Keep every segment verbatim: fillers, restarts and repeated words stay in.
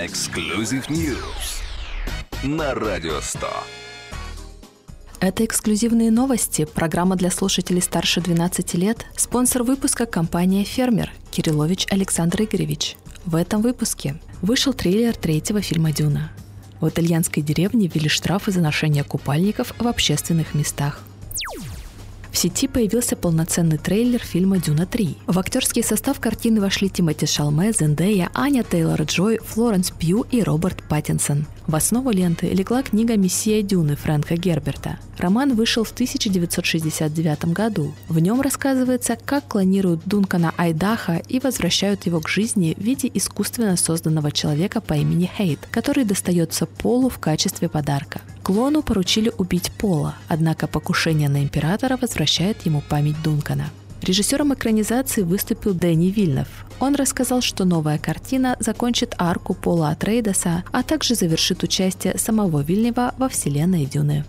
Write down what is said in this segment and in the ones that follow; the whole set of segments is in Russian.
Exclusive News на Радио сто. Это эксклюзивные новости, программа для слушателей старше двенадцати лет, спонсор выпуска – компания «Фермер», Кириллович Александр Игоревич. В этом выпуске вышел трейлер третьего фильма «Дюна». В итальянской деревне ввели штрафы за ношение купальников в общественных местах. В сети появился полноценный трейлер фильма «Дюна три». В актерский состав картины вошли Тимоти Шалме, Зендея, Аня Тейлор-Джой, Флоренс Пью и Роберт Паттинсон. В основу ленты легла книга «Мессия Дюны» Фрэнка Герберта. Роман вышел в тысяча девятьсот шестьдесят девятом году. В нем рассказывается, как клонируют Дункана Айдаха и возвращают его к жизни в виде искусственно созданного человека по имени Хейт, который достается Полу в качестве подарка. Клону поручили убить Пола, однако покушение на императора возвращает ему память Дункана. Режиссером экранизации выступил Дэнни Вильнев. Он рассказал, что новая картина закончит арку Пола Атрейдеса, а также завершит участие самого Вильнева во вселенной Дюны.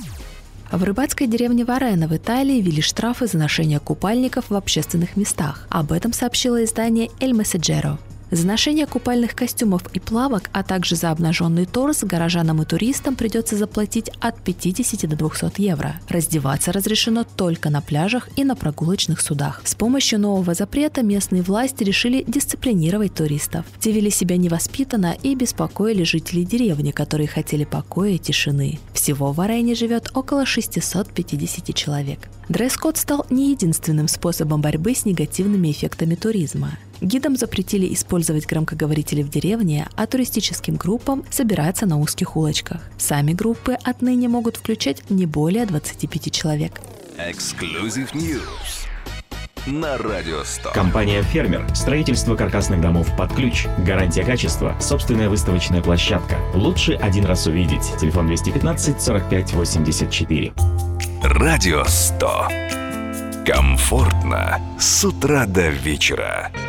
В рыбацкой деревне Варена в Италии ввели штрафы за ношение купальников в общественных местах. Об этом сообщило издание «Эль Месседжеро». За ношение купальных костюмов и плавок, а также за обнаженный торс горожанам и туристам придется заплатить от пятидесяти до двухсот евро. Раздеваться разрешено только на пляжах и на прогулочных судах. С помощью нового запрета местные власти решили дисциплинировать туристов. Те вели себя невоспитанно и беспокоили жителей деревни, которые хотели покоя и тишины. Всего в Варене живет около шестисот пятидесяти человек. Дресс-код стал не единственным способом борьбы с негативными эффектами туризма. Гидам запретили использовать громкоговорители в деревне, а туристическим группам собираться на узких улочках. Сами группы отныне могут включать не более двадцати пяти человек. Exclusive News на Радио сто. Компания «Фермер». Строительство каркасных домов под ключ. Гарантия качества. Собственная выставочная площадка. Лучше один раз увидеть. Телефон двести пятнадцать сорок пять восемьдесят четыре. Радио сто. Комфортно с утра до вечера.